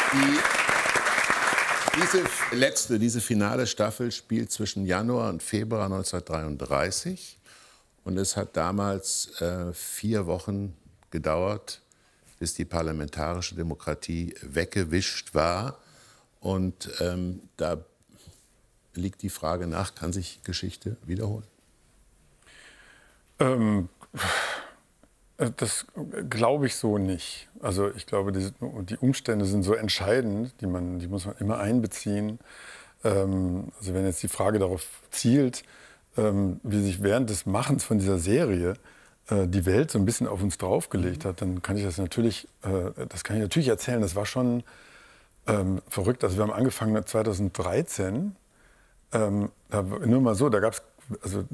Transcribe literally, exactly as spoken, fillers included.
Die, diese letzte, diese finale Staffel spielt zwischen Januar und Februar neunzehnhundertdreiunddreißig. Und es hat damals äh, vier Wochen gedauert, bis die parlamentarische Demokratie weggewischt war. Und ähm, da liegt die Frage nach, kann sich Geschichte wiederholen? Ähm, das glaube ich so nicht. Also ich glaube, die, die Umstände sind so entscheidend, die, man, die muss man immer einbeziehen. Ähm, also wenn jetzt die Frage darauf zielt, ähm, wie sich während des Machens von dieser Serie äh, die Welt so ein bisschen auf uns draufgelegt hat, dann kann ich das natürlich, äh, das kann ich natürlich erzählen. Das war schon ähm, verrückt. Also wir haben angefangen zweitausenddreizehn. Ähm, nur mal so, da gab es also